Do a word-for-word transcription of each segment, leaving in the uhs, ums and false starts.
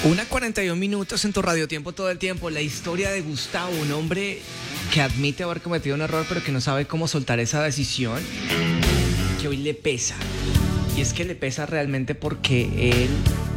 Una cuarenta y un minutos en tu Radio Tiempo todo el tiempo. La historia de Gustavo, un hombre que admite haber cometido un error, pero que no sabe cómo soltar esa decisión que hoy le pesa. Y es que le pesa realmente porque él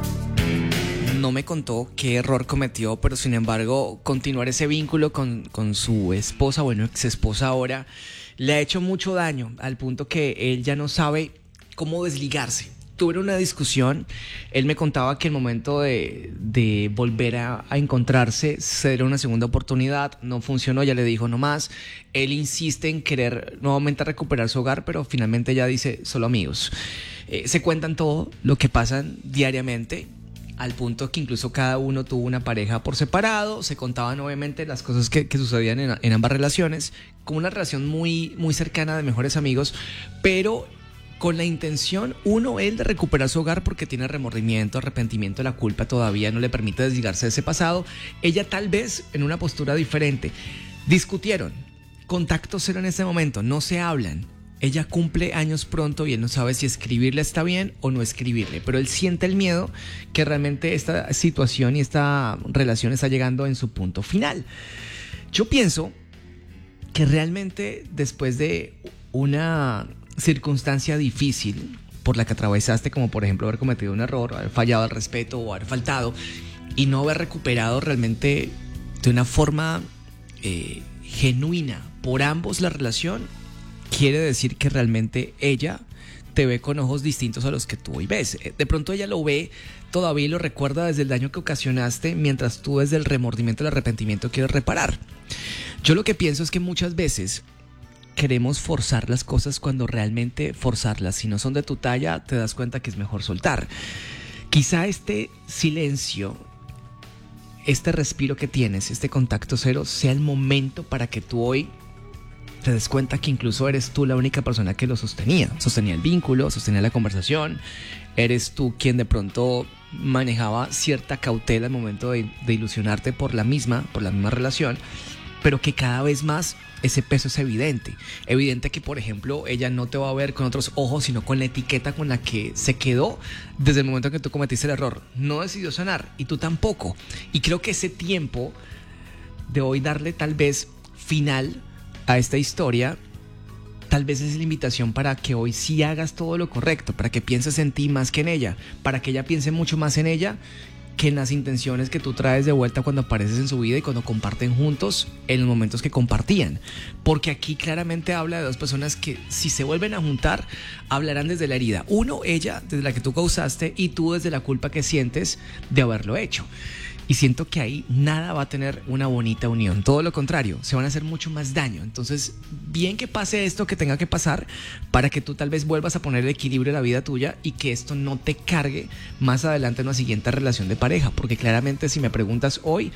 no me contó qué error cometió, pero sin embargo continuar ese vínculo con, con su esposa, bueno, ex esposa ahora, le ha hecho mucho daño al punto que él ya no sabe cómo desligarse. Tuvieron una discusión, él me contaba que el momento de, de volver a, a encontrarse, se dieron una segunda oportunidad, no funcionó, ella le dijo no más. Él insiste en querer nuevamente recuperar su hogar, pero finalmente ella dice solo amigos. Eh, se cuentan todo lo que pasan diariamente, al punto que incluso cada uno tuvo una pareja por separado. Se contaban obviamente las cosas que, que sucedían en, en ambas relaciones, con una relación muy, muy cercana de mejores amigos, pero con la intención, uno, él de recuperar su hogar porque tiene remordimiento, arrepentimiento, la culpa todavía no le permite desligarse de ese pasado. Ella tal vez en una postura diferente. Discutieron, contacto cero en ese momento, no se hablan. Ella cumple años pronto y él no sabe si escribirle está bien o no escribirle, pero él siente el miedo que realmente esta situación y esta relación está llegando en su punto final. Yo pienso que realmente después de una circunstancia difícil por la que atravesaste, como por ejemplo haber cometido un error, haber fallado al respeto o haber faltado y no haber recuperado realmente de una forma eh, genuina por ambos la relación, quiere decir que realmente ella te ve con ojos distintos a los que tú hoy ves. De pronto ella lo ve todavía y lo recuerda desde el daño que ocasionaste, mientras tú desde el remordimiento, el arrepentimiento quieres reparar. Yo lo que pienso es que muchas veces queremos forzar las cosas cuando realmente forzarlas, si no son de tu talla, te das cuenta que es mejor soltar. Quizá este silencio, este respiro que tienes, este contacto cero, sea el momento para que tú hoy te des cuenta que incluso eres tú la única persona que lo sostenía. Sostenía el vínculo, sostenía la conversación. Eres tú quien de pronto manejaba cierta cautela al momento de, de ilusionarte por la misma, por la misma relación, pero que cada vez más ese peso es evidente. Evidente que, por ejemplo, ella no te va a ver con otros ojos, sino con la etiqueta con la que se quedó desde el momento en que tú cometiste el error. No decidió sanar y tú tampoco. Y creo que ese tiempo de hoy darle tal vez final a esta historia, tal vez es la invitación para que hoy sí hagas todo lo correcto, para que pienses en ti más que en ella, para que ella piense mucho más en ella que en las intenciones que tú traes de vuelta cuando apareces en su vida y cuando comparten juntos en los momentos que compartían. Porque aquí claramente habla de dos personas que, si se vuelven a juntar, hablarán desde la herida. Uno, ella, desde la que tú causaste, y tú desde la culpa que sientes de haberlo hecho. Y siento que ahí nada va a tener una bonita unión. Todo lo contrario, se van a hacer mucho más daño. Entonces, bien que pase esto que tenga que pasar para que tú tal vez vuelvas a poner el equilibrio en la vida tuya y que esto no te cargue más adelante en una siguiente relación de pareja. Porque claramente, si me preguntas hoy,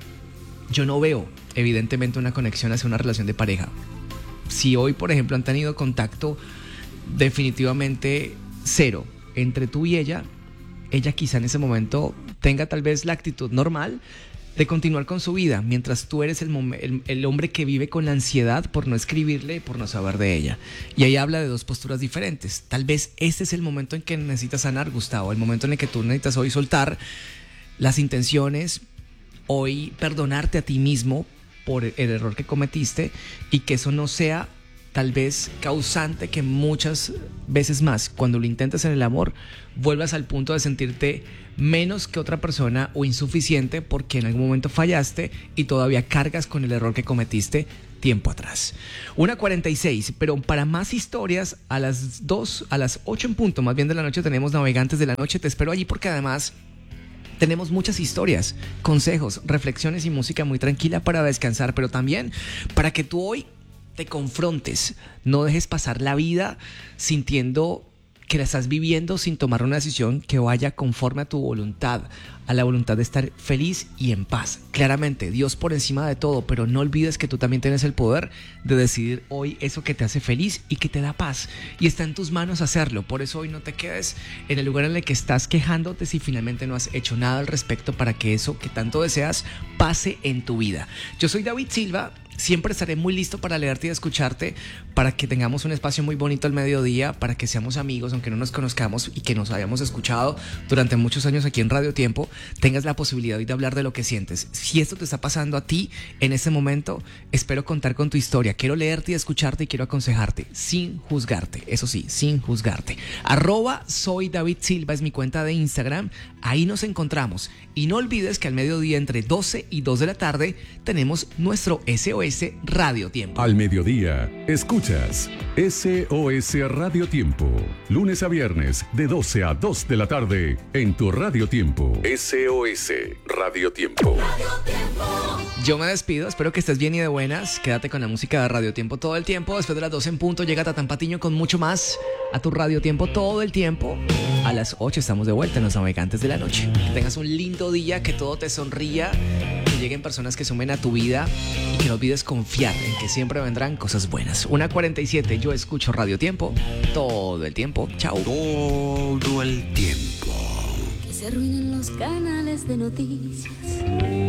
yo no veo evidentemente una conexión hacia una relación de pareja. Si hoy, por ejemplo, han tenido contacto definitivamente cero entre tú y ella, ella quizá en ese momento tenga tal vez la actitud normal de continuar con su vida, mientras tú eres el, mom- el, el hombre que vive con la ansiedad por no escribirle, por no saber de ella. Y ahí habla de dos posturas diferentes. Tal vez ese es el momento en que necesitas sanar, Gustavo, el momento en el que tú necesitas hoy soltar las intenciones, hoy perdonarte a ti mismo por el error que cometiste y que eso no sea tal vez causante que muchas veces más, cuando lo intentes en el amor, vuelvas al punto de sentirte menos que otra persona o insuficiente porque en algún momento fallaste y todavía cargas con el error que cometiste tiempo atrás. una cuarenta y seis, pero para más historias, a las dos, a las ocho en punto, más bien de la noche, tenemos Navegantes de la Noche. Te espero allí porque además tenemos muchas historias, consejos, reflexiones y música muy tranquila para descansar, pero también para que tú hoy te confrontes, no dejes pasar la vida sintiendo que la estás viviendo sin tomar una decisión que vaya conforme a tu voluntad, a la voluntad de estar feliz y en paz. Claramente, Dios por encima de todo, pero no olvides que tú también tienes el poder de decidir hoy eso que te hace feliz y que te da paz. Y está en tus manos hacerlo. Por eso hoy no te quedes en el lugar en el que estás quejándote si finalmente no has hecho nada al respecto para que eso que tanto deseas pase en tu vida. Yo soy David Silva Siempre estaré muy listo para leerte y escucharte, para que tengamos un espacio muy bonito al mediodía, para que seamos amigos, aunque no nos conozcamos y que nos hayamos escuchado durante muchos años aquí en Radio Tiempo, tengas la posibilidad de hablar de lo que sientes. Si esto te está pasando a ti en este momento, espero contar con tu historia. Quiero leerte y escucharte y quiero aconsejarte, sin juzgarte. Eso sí, sin juzgarte. Arroba soy David Silva es mi cuenta de Instagram. Ahí nos encontramos. Y no olvides que al mediodía, entre doce y dos de la tarde, tenemos nuestro S O S Radio Tiempo. Al mediodía, escuchas S O S Radio Tiempo. Lunes a viernes, de doce a dos de la tarde, en tu Radio Tiempo. S O S Radio Tiempo. Yo me despido, espero que estés bien y de buenas. Quédate con la música de Radio Tiempo todo el tiempo. Después de las doce en punto, llega Tatán Patiño con mucho más a tu Radio Tiempo todo el tiempo. A las ocho estamos de vuelta en Los Navegantes de la Noche. Que tengas un lindo día, que todo te sonría, que lleguen personas que sumen a tu vida y que no olvides confiar en que siempre vendrán cosas buenas. una cuarenta y siete, yo escucho Radio Tiempo todo el tiempo. Chao. Todo el tiempo. Que se arruinen los canales de noticias.